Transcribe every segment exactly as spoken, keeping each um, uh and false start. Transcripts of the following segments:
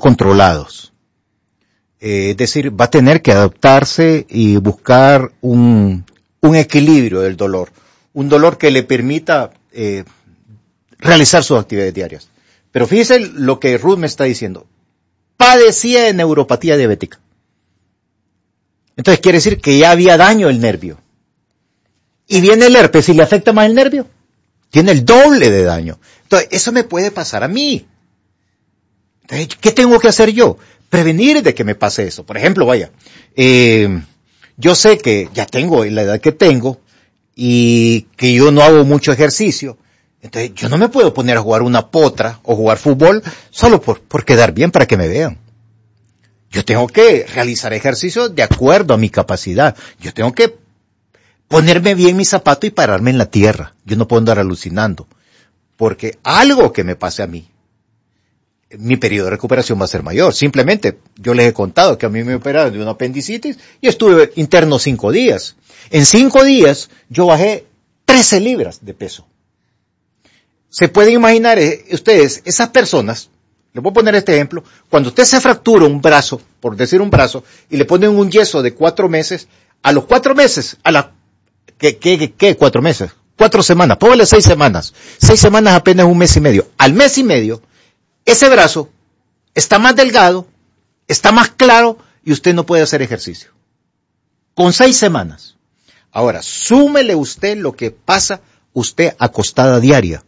controlados. Eh, es decir, va a tener que adaptarse y buscar un, un equilibrio del dolor. Un dolor que le permita eh, realizar sus actividades diarias. Pero fíjese lo que Ruth me está diciendo. Padecía de neuropatía diabética. Entonces quiere decir que ya había daño el nervio. Y viene el herpes y le afecta más el nervio. Tiene el doble de daño. Entonces, eso me puede pasar a mí. Entonces, ¿qué tengo que hacer yo? Prevenir de que me pase eso. Por ejemplo, vaya, eh, yo sé que ya tengo la edad que tengo y que yo no hago mucho ejercicio. Entonces, yo no me puedo poner a jugar una potra o jugar fútbol solo por, por quedar bien para que me vean. Yo tengo que realizar ejercicio de acuerdo a mi capacidad. Yo tengo que ponerme bien mi zapato y pararme en la tierra. Yo no puedo andar alucinando. Porque algo que me pase a mí, mi periodo de recuperación va a ser mayor. Simplemente, yo les he contado que a mí me operaron de una apendicitis y estuve interno cinco días. En cinco días, yo bajé trece libras de peso. Se pueden imaginar eh, ustedes, esas personas, les voy a poner este ejemplo, cuando usted se fractura un brazo, por decir un brazo, y le ponen un yeso de cuatro meses, a los cuatro meses, a la, ¿qué, qué, qué, qué cuatro meses? Cuatro semanas, póngale seis semanas. Seis semanas apenas un mes y medio. Al mes y medio, ese brazo está más delgado, está más claro y usted no puede hacer ejercicio. Con seis semanas. Ahora, súmele usted lo que pasa usted acostada diaria.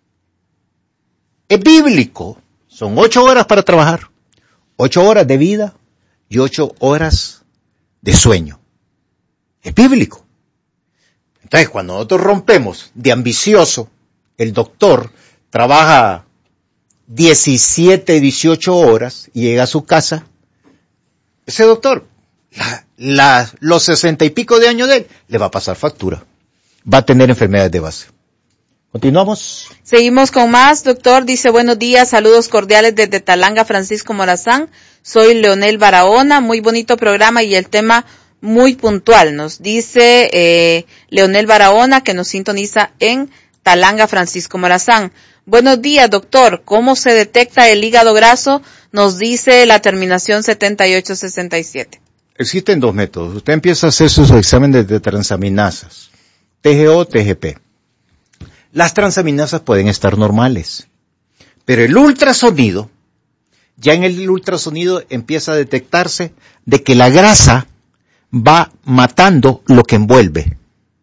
Es bíblico. Son ocho horas para trabajar, ocho horas de vida y ocho horas de sueño. Es bíblico. Entonces, cuando nosotros rompemos de ambicioso, el doctor trabaja diecisiete, dieciocho horas y llega a su casa, ese doctor, la, la, los sesenta y pico de años de él, le va a pasar factura. Va a tener enfermedades de base. Continuamos. Seguimos con más. Doctor dice, buenos días, saludos cordiales desde Talanga, Francisco Morazán. Soy Leonel Barahona, muy bonito programa y el tema muy puntual. Nos dice eh, Leonel Barahona, que nos sintoniza en Talanga, Francisco Morazán. Buenos días, doctor. ¿Cómo se detecta el hígado graso? Nos dice la terminación setenta y ocho sesenta y siete. Existen dos métodos. Usted empieza a hacer sus exámenes de transaminasas, T G O, T G P. Las transaminasas pueden estar normales, pero el ultrasonido, ya en el ultrasonido empieza a detectarse de que la grasa va matando lo que envuelve.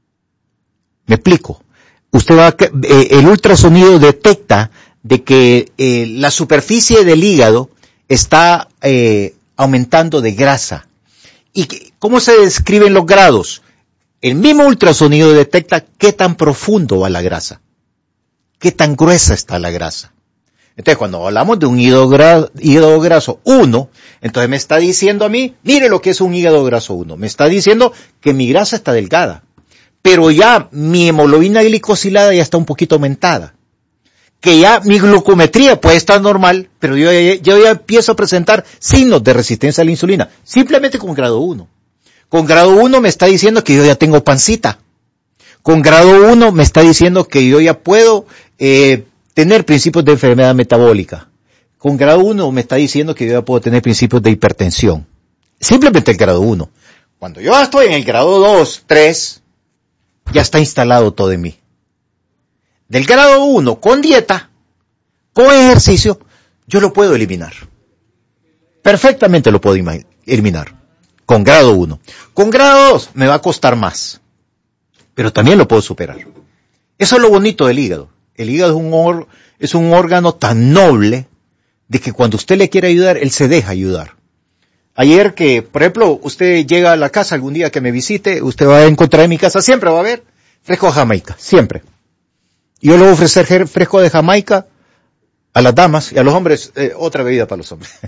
¿Me explico? Usted va, eh, el ultrasonido detecta de que eh, la superficie del hígado está eh, aumentando de grasa. ¿Y cómo se describen los grados? El mismo ultrasonido detecta qué tan profundo va la grasa, qué tan gruesa está la grasa. Entonces, cuando hablamos de un hígado, gra- hígado graso uno, entonces me está diciendo a mí, mire lo que es un hígado graso uno. Me está diciendo que mi grasa está delgada, pero ya mi hemoglobina glicosilada ya está un poquito aumentada. Que ya mi glucometría puede estar normal, pero yo ya, yo ya empiezo a presentar signos de resistencia a la insulina, simplemente con grado uno. Con grado uno me está diciendo que yo ya tengo pancita. Con grado uno me está diciendo que yo ya puedo eh, tener principios de enfermedad metabólica. Con grado uno me está diciendo que yo ya puedo tener principios de hipertensión. Simplemente el grado uno. Cuando yo estoy en el grado dos, tres, ya está instalado todo en mí. Del grado uno, con dieta, con ejercicio, yo lo puedo eliminar. Perfectamente lo puedo eliminar. Con grado uno. Con grado dos me va a costar más. Pero también lo puedo superar. Eso es lo bonito del hígado. El hígado es un, or, es un órgano tan noble de que cuando usted le quiere ayudar, él se deja ayudar. Ayer que, por ejemplo, usted llega a la casa algún día que me visite, usted va a encontrar en mi casa, siempre va a haber fresco de Jamaica, siempre. Yo le voy a ofrecer fresco de Jamaica a las damas y a los hombres, eh, otra bebida para los hombres.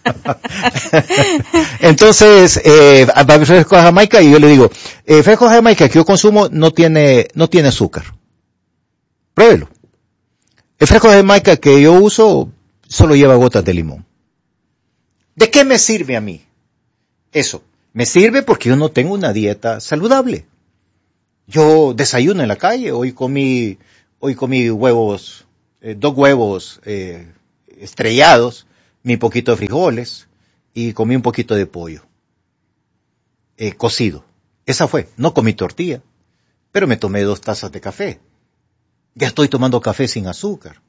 Entonces, eh, fresco de Jamaica y yo le digo, eh, fresco de Jamaica que yo consumo no tiene, no tiene azúcar. Pruébelo. El fresco de Jamaica que yo uso solo lleva gotas de limón. ¿De qué me sirve a mí? Eso. Me sirve porque yo no tengo una dieta saludable. Yo desayuno en la calle, hoy comí, hoy comí huevos, eh, dos huevos, eh, estrellados, mi poquito de frijoles y comí un poquito de pollo, eh, cocido. Esa fue, no comí tortilla, pero me tomé dos tazas de café. Ya estoy tomando café sin azúcar.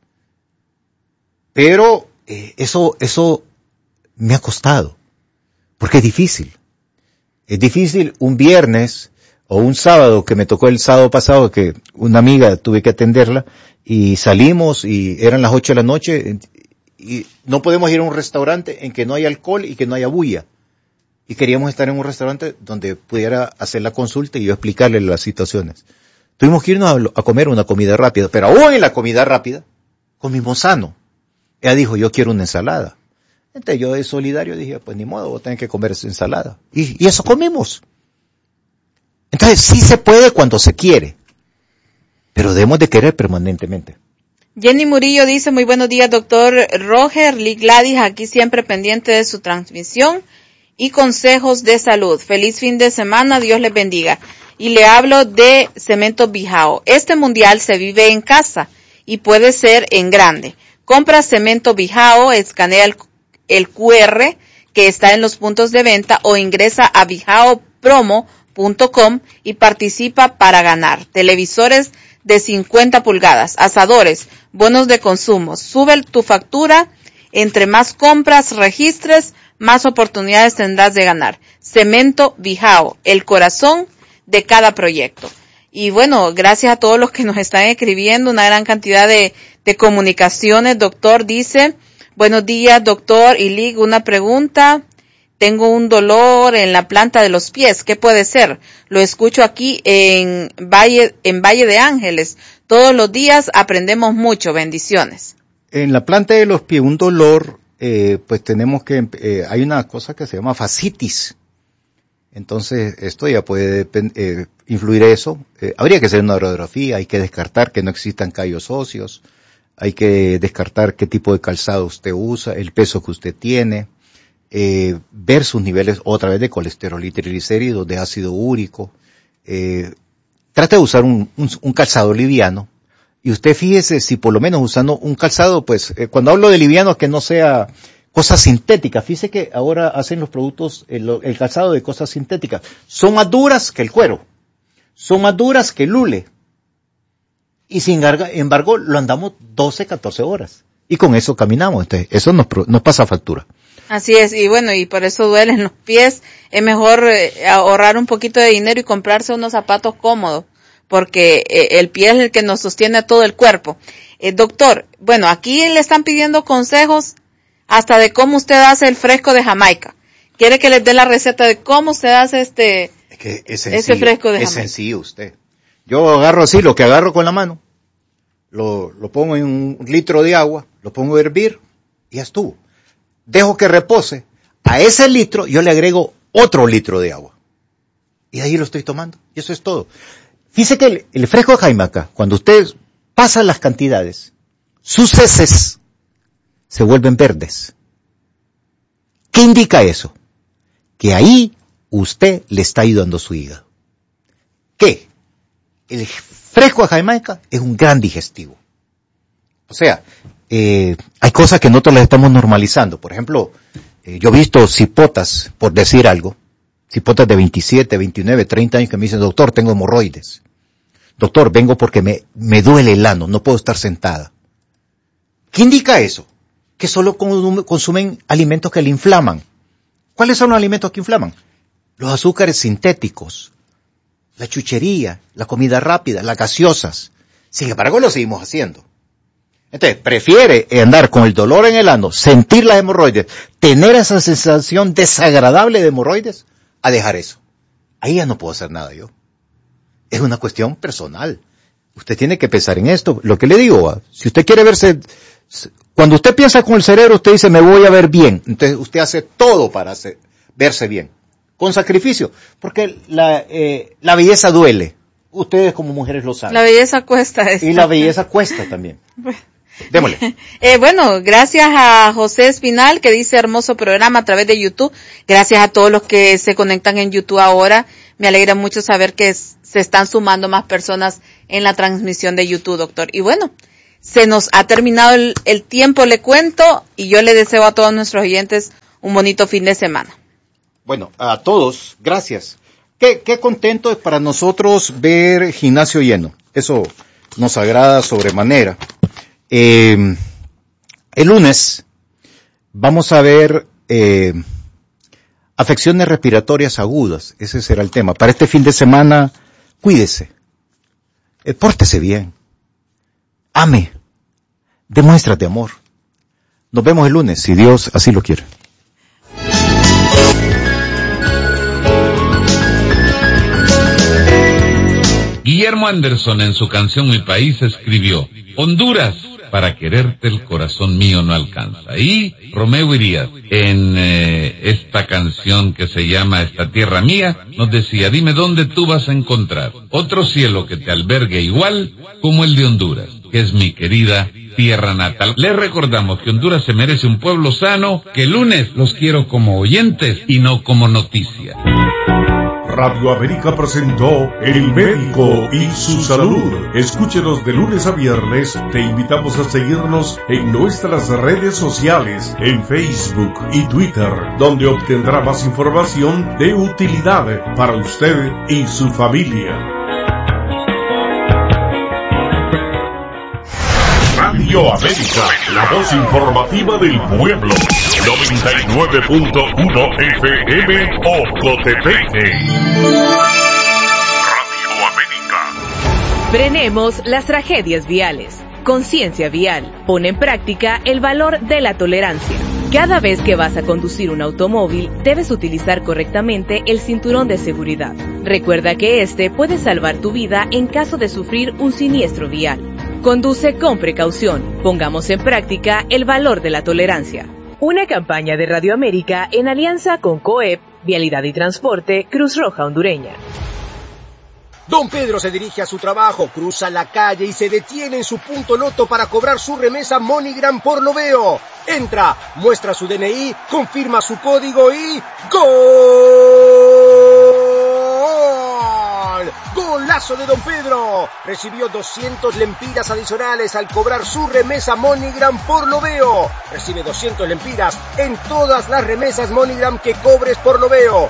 Pero eh, eso, eso me ha costado, porque es difícil. Es difícil un viernes o un sábado, que me tocó el sábado pasado, que una amiga tuve que atenderla, y salimos y eran las ocho de la noche, y no podemos ir a un restaurante en que no haya alcohol y que no haya bulla. Y queríamos estar en un restaurante donde pudiera hacer la consulta y yo explicarle las situaciones. Tuvimos que irnos a, a comer una comida rápida, pero aún en la comida rápida, comimos sano. Ella dijo, yo quiero una ensalada. Entonces yo de solidario dije, pues ni modo, vos tenés que comer esa ensalada. Y, y eso comimos. Entonces sí se puede cuando se quiere, pero debemos de querer permanentemente. Jenny Murillo dice, muy buenos días, doctor Roger, Lee Gladys, aquí siempre pendiente de su transmisión y consejos de salud. Feliz fin de semana, Dios les bendiga. Y le hablo de Cemento Bijao. Este mundial se vive en casa y puede ser en grande. Compra Cemento Bijao, escanea el, el cu erre que está en los puntos de venta o ingresa a bijao promo punto com y participa para ganar. Televisores de cincuenta pulgadas, asadores, bonos de consumo. Sube tu factura, entre más compras registres, más oportunidades tendrás de ganar. Cemento Bijao, el corazón de cada proyecto. Y bueno, gracias a todos los que nos están escribiendo, una gran cantidad de, de comunicaciones. Doctor dice, buenos días, doctor Ilig, una pregunta. Tengo un dolor en la planta de los pies, ¿qué puede ser? Lo escucho aquí en Valle, en Valle de Ángeles. Todos los días aprendemos mucho, bendiciones. En la planta de los pies, un dolor, eh, pues tenemos que, eh, hay una cosa que se llama fascitis. Entonces, esto ya puede eh, influir eso. Eh, habría que hacer una radiografía, hay que descartar que no existan callos óseos, hay que descartar qué tipo de calzado usted usa, el peso que usted tiene, eh, ver sus niveles otra vez de colesterol y triglicéridos, de ácido úrico. Eh, trate de usar un, un, un calzado liviano. Y usted fíjese si por lo menos usando un calzado, pues, eh, cuando hablo de liviano, que no sea cosas sintéticas. Fíjese que ahora hacen los productos, el, el calzado de cosas sintéticas. Son más duras que el cuero. Son más duras que el hule. Y sin embargo, lo andamos doce, catorce horas. Y con eso caminamos. Entonces, eso nos, nos pasa factura. Así es, y bueno, y por eso duelen los pies. Es mejor eh, ahorrar un poquito de dinero y comprarse unos zapatos cómodos, porque eh, el pie es el que nos sostiene todo el cuerpo. Eh, doctor, bueno, aquí le están pidiendo consejos hasta de cómo usted hace el fresco de Jamaica. ¿Quiere que les dé la receta de cómo usted hace este es que es sencillo, ese fresco de es Jamaica? Es sencillo usted. Yo agarro así, lo que agarro con la mano, lo, lo pongo en un litro de agua, lo pongo a hervir y ya estuvo. Dejo que repose. A ese litro yo le agrego otro litro de agua. Y ahí lo estoy tomando. Y eso es todo. Fíjese que el, el fresco de Jamaica, cuando usted pasa las cantidades, sus heces se vuelven verdes. ¿Qué indica eso? Que ahí usted le está ayudando a su hígado. ¿Qué? El fresco de Jamaica es un gran digestivo. O sea, eh, hay cosas que nosotros las estamos normalizando. Por ejemplo, eh, yo he visto cipotas, por decir algo, cipotas de veintisiete, veintinueve, treinta años que me dicen, doctor, tengo hemorroides. Doctor, vengo porque me, me duele el ano, no puedo estar sentada. ¿Qué indica eso? Que solo consumen alimentos que le inflaman. ¿Cuáles son los alimentos que inflaman? Los azúcares sintéticos, la chuchería, la comida rápida, las gaseosas. Sin embargo, lo seguimos haciendo. Entonces, prefiere andar con el dolor en el ano, sentir las hemorroides, tener esa sensación desagradable de hemorroides, a dejar eso. Ahí ya no puedo hacer nada yo. Es una cuestión personal. Usted tiene que pensar en esto. Lo que le digo, si usted quiere verse, cuando usted piensa con el cerebro, usted dice, me voy a ver bien. Entonces, usted hace todo para hacer, verse bien. Con sacrificio. Porque la, eh, la belleza duele. Ustedes como mujeres lo saben. La belleza cuesta. Esta. Y la belleza cuesta también. Démosle. Eh, bueno, gracias a José Espinal, que dice hermoso programa a través de YouTube. Gracias a todos los que se conectan en YouTube ahora. Me alegra mucho saber que es, se están sumando más personas en la transmisión de YouTube, doctor. Y bueno, se nos ha terminado el, el tiempo, le cuento, y yo le deseo a todos nuestros oyentes un bonito fin de semana. Bueno, a todos, gracias. Qué, qué contento es para nosotros ver gimnasio lleno. Eso nos agrada sobremanera. Eh, el lunes vamos a ver eh, afecciones respiratorias agudas. Ese será el tema. Para este fin de semana, cuídese. Eh, pórtese bien. Ame. Demuéstrate amor. Nos vemos el lunes, si Dios así lo quiere. Guillermo Anderson en su canción Mi País escribió: Honduras, para quererte el corazón mío no alcanza. Y Romeo Irías, en eh, esta canción que se llama Esta Tierra Mía, nos decía: dime dónde tú vas a encontrar otro cielo que te albergue igual como el de Honduras, que es mi querida tierra natal. Les recordamos que Honduras se merece un pueblo sano, que el lunes los quiero como oyentes y no como noticia. Radio América presentó El Médico y su Salud. Escúchenos de lunes a viernes. Te invitamos a seguirnos en nuestras redes sociales, en Facebook y Twitter, donde obtendrá más información de utilidad para usted y su familia. Radio América, la voz informativa del pueblo. noventa y nueve punto uno F M Ocotepeque. Radio América. Frenemos las tragedias viales. Conciencia vial. Pon en práctica el valor de la tolerancia. Cada vez que vas a conducir un automóvil, debes utilizar correctamente el cinturón de seguridad. Recuerda que este puede salvar tu vida en caso de sufrir un siniestro vial. Conduce con precaución. Pongamos en práctica el valor de la tolerancia. Una campaña de Radio América en alianza con COEP, Vialidad y Transporte, Cruz Roja Hondureña. Don Pedro se dirige a su trabajo, cruza la calle y se detiene en su punto loto para cobrar su remesa MoneyGram por Lo Veo. Entra, muestra su D N I, confirma su código y ¡gol! ¡Golazo de Don Pedro! Recibió doscientos lempiras adicionales al cobrar su remesa MoneyGram por Lo Veo. Recibe doscientos lempiras en todas las remesas MoneyGram que cobres por Lo Veo.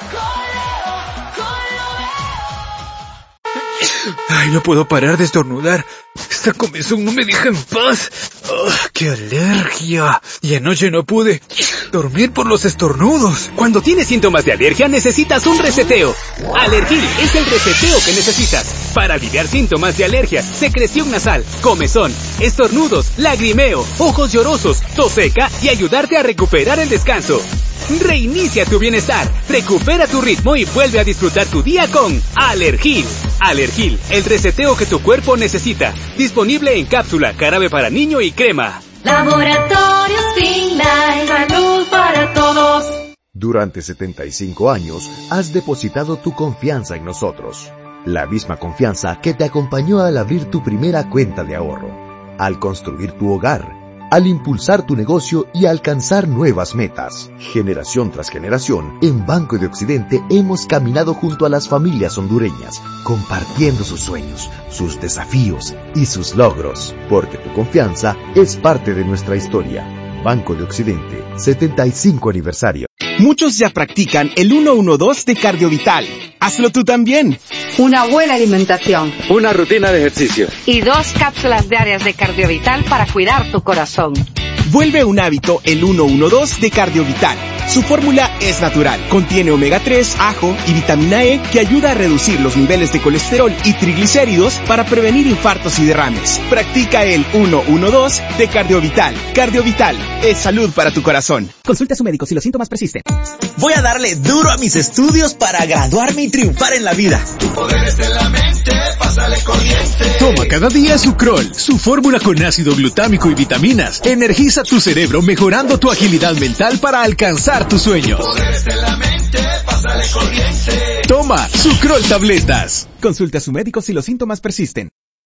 Ay, no puedo parar de estornudar. Esta comezón no me deja en paz. Oh, ¡qué alergia! Y anoche no pude dormir por los estornudos. Cuando tienes síntomas de alergia, necesitas un reseteo. Alergil es el reseteo que necesitas para aliviar síntomas de alergia, secreción nasal, comezón, estornudos, lagrimeo, ojos llorosos, tos seca y ayudarte a recuperar el descanso. Reinicia tu bienestar, recupera tu ritmo y vuelve a disfrutar tu día con Alergil. Alergil, el reseteo que tu cuerpo necesita. Disponible en cápsula, jarabe para niño y crema. Laboratorios Finlay, salud para todos. Durante setenta y cinco años has depositado tu confianza en nosotros. La misma confianza que te acompañó al abrir tu primera cuenta de ahorro, al construir tu hogar, al impulsar tu negocio y alcanzar nuevas metas. Generación tras generación, en Banco de Occidente hemos caminado junto a las familias hondureñas, compartiendo sus sueños, sus desafíos y sus logros, porque tu confianza es parte de nuestra historia. Banco de Occidente, setenta y cinco aniversario. Muchos ya practican el uno uno dos de Cardiovital. Hazlo tú también. Una buena alimentación. Una rutina de ejercicio. Y dos cápsulas diarias de Cardiovital para cuidar tu corazón. Vuelve un hábito el uno uno dos de Cardiovital. Su fórmula es natural. Contiene omega tres, ajo y vitamina E que ayuda a reducir los niveles de colesterol y triglicéridos para prevenir infartos y derrames. Practica el uno uno dos de Cardiovital. Cardiovital es salud para tu corazón. Consulta a su médico si los síntomas persisten. Voy a darle duro a mis estudios para graduarme y triunfar en la vida. Tu poder está en la mente, pásale corriente. Toma cada día Sucrol, su fórmula con ácido glutámico y vitaminas. Energiza tu cerebro mejorando tu agilidad mental para alcanzar tus sueños. Tu poder está en la mente, pásale corriente. Toma Sucrol tabletas. Consulta a su médico si los síntomas persisten.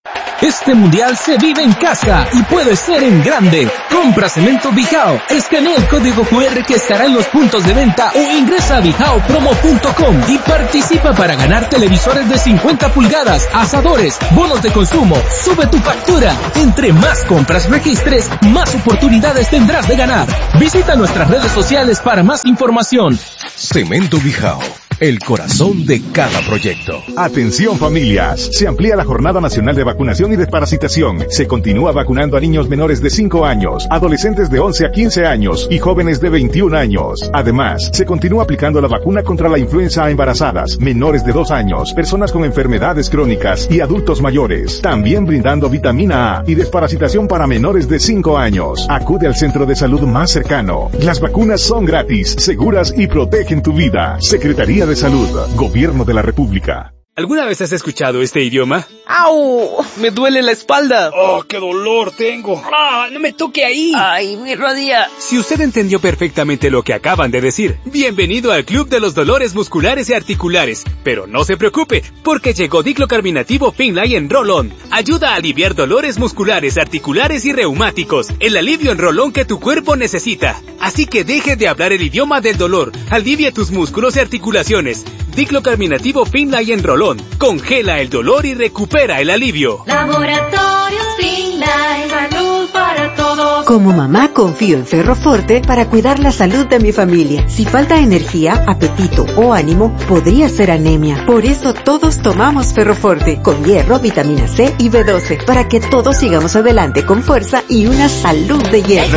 Este mundial se vive en casa y puede ser en grande. Compra Cemento Bijao, escanea el código cu erre que estará en los puntos de venta o ingresa a bijao promo punto com y participa para ganar televisores de cincuenta pulgadas, asadores, bonos de consumo. Sube tu factura. Entre más compras registres, más oportunidades tendrás de ganar. Visita nuestras redes sociales para más información. Cemento Bijao, el corazón de cada proyecto. Atención familias, se amplía la Jornada Nacional de Vacunación y Desparasitación. Se continúa vacunando a niños menores de cinco años, adolescentes de once a quince años y jóvenes de veintiún años. Además, se continúa aplicando la vacuna contra la influenza a embarazadas, menores de dos años, personas con enfermedades crónicas y adultos mayores. También brindando vitamina A y desparasitación para menores de cinco años. Acude al centro de salud más cercano. Las vacunas son gratis, seguras y protegen tu vida. Secretaría de Salud, Gobierno de la República. ¿Alguna vez has escuchado este idioma? ¡Au! Me duele la espalda. ¡Oh, qué dolor tengo! ¡Ah, no me toque ahí! ¡Ay, mi rodilla! Si usted entendió perfectamente lo que acaban de decir, bienvenido al Club de los Dolores Musculares y Articulares. Pero no se preocupe, porque llegó Diclocarbinativo Finlay en Roll-On. Ayuda a aliviar dolores musculares, articulares y reumáticos. El alivio en Roll-On que tu cuerpo necesita. Así que deje de hablar el idioma del dolor. Alivia tus músculos y articulaciones. Diclocarbinativo Finlay en Roll-On. Congela el dolor y recupera el alivio. Laboratorios Finlay, salud para todos. Como mamá confío en Ferroforte para cuidar la salud de mi familia. Si falta energía, apetito o ánimo, podría ser anemia. Por eso todos tomamos Ferroforte, con hierro, vitamina C y B doce, para que todos sigamos adelante con fuerza y una salud de hierro.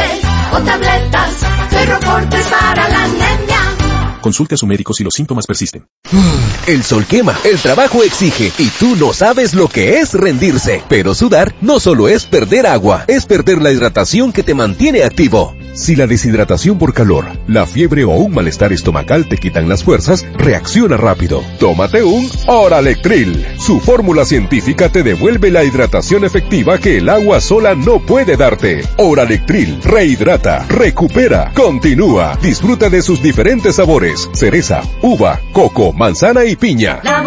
O tabletas, Ferroforte para la anemia. Consulte a su médico si los síntomas persisten. El sol quema, el trabajo exige y tú no sabes lo que es rendirse. Pero sudar no solo es perder agua, es perder la hidratación que te mantiene activo. Si la deshidratación por calor, la fiebre o un malestar estomacal te quitan las fuerzas, reacciona rápido. Tómate un Oralectril. Su fórmula científica te devuelve la hidratación efectiva que el agua sola no puede darte. Oralectril rehidrata, recupera, continúa. Disfruta de sus diferentes sabores: cereza, uva, coco, manzana y piña.